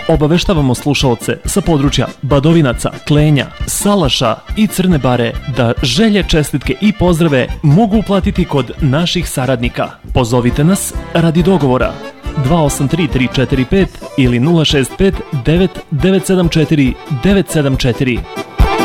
Obaveštavamo slušaoce sa područja Badovinaca, Klenja, Salaša i Crne Bare da želje, čestitke i pozdrave mogu uplatiti kod naših saradnika. Pozovite nas radi dogovora 283 345 ili 065 9974 974.